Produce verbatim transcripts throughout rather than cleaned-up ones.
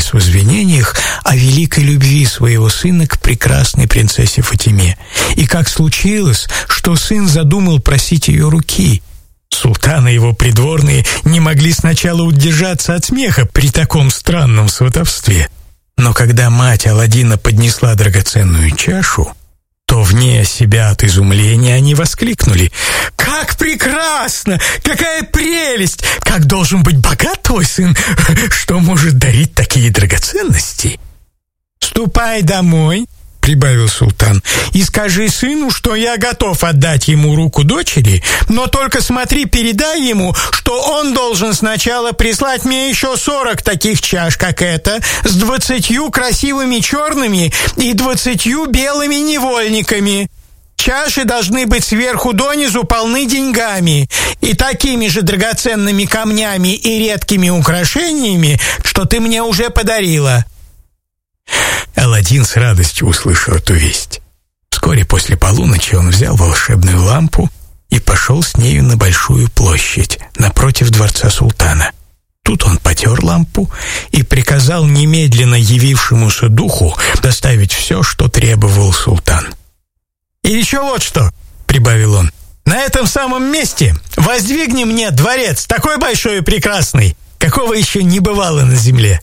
отец в извинениях о великой любви своего сына к прекрасной принцессе Фатиме, и как случилось, что сын задумал просить ее руки. Султан и его придворные не могли сначала удержаться от смеха при таком странном сватовстве. Но когда мать Аладдина поднесла драгоценную чашу, то вне себя от изумления они воскликнули: «Как прекрасно! Какая прелесть! Как должен быть богат твой сын, что может дарить такие драгоценности!» «Ступай домой», — прибавил султан, «и скажи сыну, что я готов отдать ему руку дочери, но только смотри, передай ему, что он должен сначала прислать мне еще сорок таких чаш, как эта, с двадцатью красивыми черными и двадцатью белыми невольниками. Чаши должны быть сверху донизу полны деньгами и такими же драгоценными камнями и редкими украшениями, что ты мне уже подарила». Аладдин с радостью услышал эту весть. Вскоре после полуночи он взял волшебную лампу и пошел с нею на большую площадь напротив дворца султана. Тут он потер лампу и приказал немедленно явившемуся духу доставить все, что требовал султан. «И еще вот что», — прибавил он, — «на этом самом месте воздвигни мне дворец такой большой и прекрасный, какого еще не бывало на земле».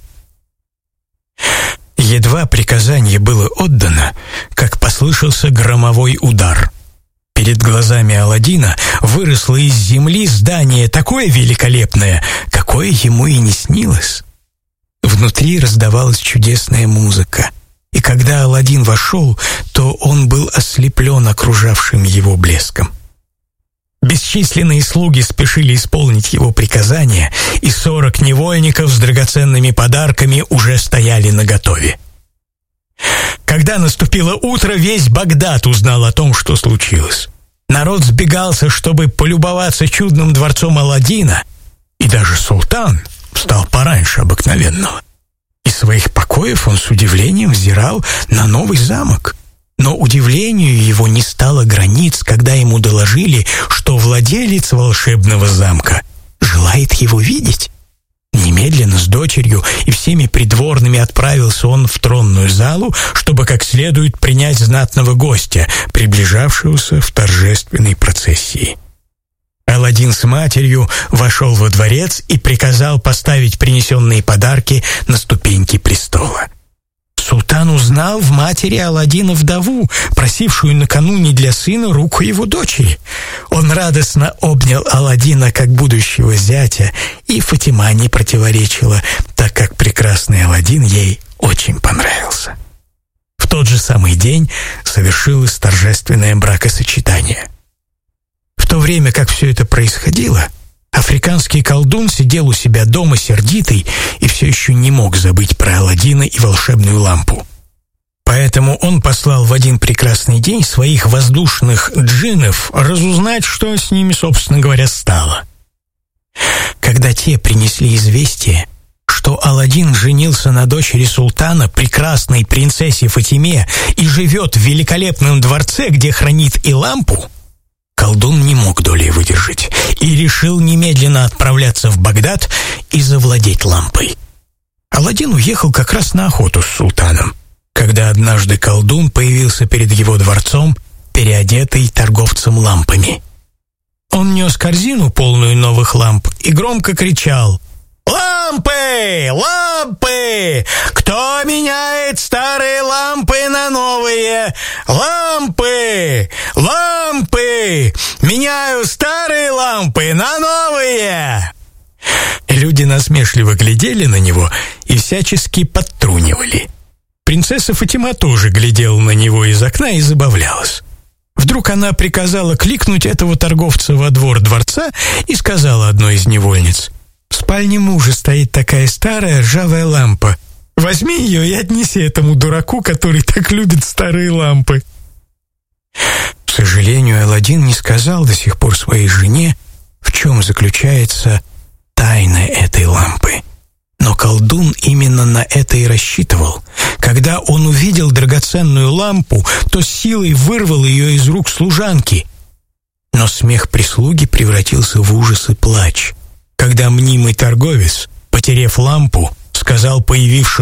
Едва приказание было отдано, как послышался громовой удар. Перед глазами Аладдина выросло из земли здание такое великолепное, какое ему и не снилось. Внутри раздавалась чудесная музыка, и когда Аладдин вошел, то он был ослеплен окружавшим его блеском. Бесчисленные слуги спешили исполнить его приказания, и сорок невольников с драгоценными подарками уже стояли наготове. Когда наступило утро, весь Багдад узнал о том, что случилось. Народ сбегался, чтобы полюбоваться чудным дворцом Аладдина, и даже султан встал пораньше обыкновенного. Из своих покоев он с удивлением взирал на новый замок. Но удивлению его не стало границ, когда ему доложили, что владелец волшебного замка желает его видеть. Немедленно с дочерью и всеми придворными отправился он в тронную залу, чтобы как следует принять знатного гостя, приближавшегося в торжественной процессии. Аладдин с матерью вошел во дворец и приказал поставить принесенные подарки на ступеньки престола. Султан узнал в матери Аладдина вдову, просившую накануне для сына руку его дочери. Он радостно обнял Аладдина как будущего зятя, и Фатима не противоречила, так как прекрасный Аладдин ей очень понравился. В тот же самый день совершилось торжественное бракосочетание. В то время, как все это происходило, африканский колдун сидел у себя дома сердитый и все еще не мог забыть про Аладдина и волшебную лампу. Поэтому он послал в один прекрасный день своих воздушных джиннов разузнать, что с ними, собственно говоря, стало. Когда те принесли известие, что Аладдин женился на дочери султана, прекрасной принцессе Фатиме, и живет в великолепном дворце, где хранит и лампу, колдун не мог долей выдержать и решил немедленно отправляться в Багдад и завладеть лампой. Аладдин уехал как раз на охоту с султаном, когда однажды колдун появился перед его дворцом, переодетый торговцем лампами. Он нес корзину, полную новых ламп, и громко кричал: «Лампы! Лампы! Кто меняет старые лампы на новые? Лампы! Лампы! Меняю старые лампы на новые!» Люди насмешливо глядели на него и всячески подтрунивали. Принцесса Фатима тоже глядела на него из окна и забавлялась. Вдруг она приказала кликнуть этого торговца во двор дворца и сказала одной из невольниц: «В спальне мужа стоит такая старая ржавая лампа. Возьми ее и отнеси этому дураку, который так любит старые лампы». К сожалению, Аладдин не сказал до сих пор своей жене, в чем заключается тайна этой лампы. Но колдун именно на это и рассчитывал. Когда он увидел драгоценную лампу, то с силой вырвал ее из рук служанки. Но смех прислуги превратился в ужас и плач, когда мнимый торговец, потеряв лампу, сказал появившемуся